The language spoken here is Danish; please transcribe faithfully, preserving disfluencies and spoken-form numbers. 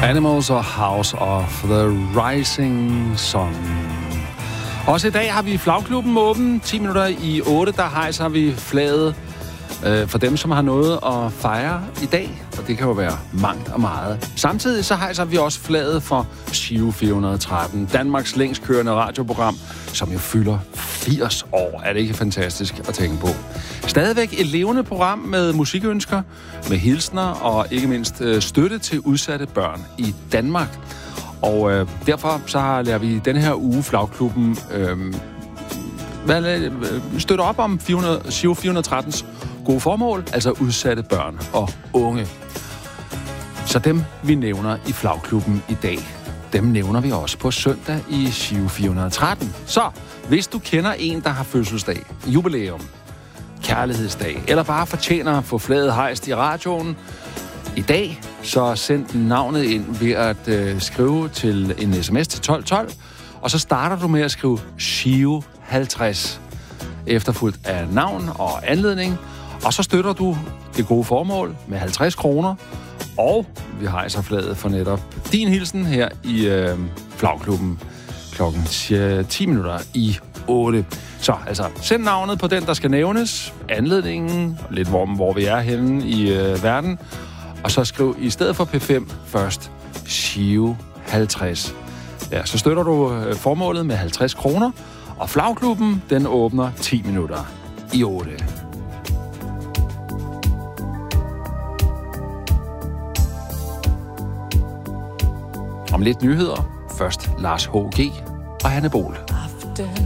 Animals og House of the Rising Sun. Også i dag har vi flagklubben åben. ti minutter i otte, der hejser vi flaget øh, for dem, som har noget at fejre i dag. Og det kan jo være mangt og meget. Samtidig så hejser vi også flaget for Giro fire hundrede og tretten. Danmarks længst kørende radioprogram, som jo fylder firs år. Er det ikke fantastisk at tænke på? Stadigvæk et levende program med musikønsker, med hilsner og ikke mindst øh, støtte til udsatte børn i Danmark. Og øh, derfor så lader vi den her uge flagklubben øh, støtte op om Giro fire hundrede og trettens gode formål, altså udsatte børn og unge. Så dem, vi nævner i flagklubben i dag, dem nævner vi også på søndag i Giro fire hundrede og tretten. Så hvis du kender en, der har fødselsdag, jubilæum, kærlighedsdag, eller bare fortjener at få flaget hejst i radioen i dag, så send navnet ind ved at øh, skrive til en sms til tolv tolv, og så starter du med at skrive Giro halvtreds, efterfulgt af navn og anledning, og så støtter du det gode formål med halvtreds kroner, og vi hejser flaget for netop din hilsen her i øh, flagklubben klokken ti minutter i otte. Så altså, send navnet på den, der skal nævnes, anledningen, lidt hvor, hvor vi er henne i øh, verden, og så skriv i stedet for P fem først Giro halvtreds. Ja, så støtter du øh, formålet med halvtreds kroner, og flagklubben, den åbner ti minutter i otte. Om lidt nyheder. Først Lars H G og Hanne Bol.